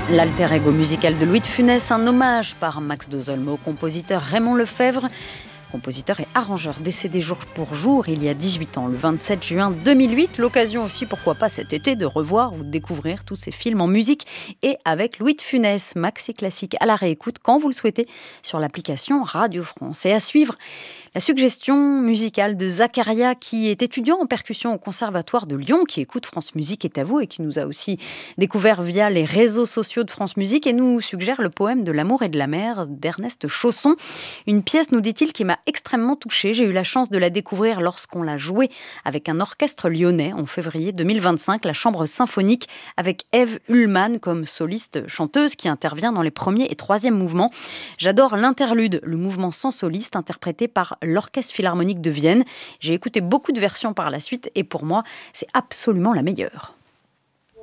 L'alter ego musical de Louis de Funès, un hommage par Max Dozolme au compositeur Raymond Lefebvre, compositeur et arrangeur décédé jour pour jour il y a 18 ans, le 27 juin 2008. L'occasion aussi, pourquoi pas cet été, de revoir ou de découvrir tous ces films en musique et avec Louis de Funès. Maxi Classique à la réécoute quand vous le souhaitez sur l'application Radio France. Et à suivre, la suggestion musicale de Zacharia, qui est étudiant en percussion au Conservatoire de Lyon, qui écoute France Musique est à vous et qui nous a aussi découvert via les réseaux sociaux de France Musique et nous suggère le poème de l'amour et de la mer d'Ernest Chausson. Une pièce, nous dit-il, qui m'a extrêmement touchée. J'ai eu la chance de la découvrir lorsqu'on l'a jouée avec un orchestre lyonnais en février 2025, la Chambre symphonique, avec Ève Ullmann comme soliste chanteuse qui intervient dans les premiers et troisièmes mouvements. J'adore l'interlude, le mouvement sans soliste interprété par l'Orchestre Philharmonique de Vienne. J'ai écouté beaucoup de versions par la suite et pour moi, c'est absolument la meilleure.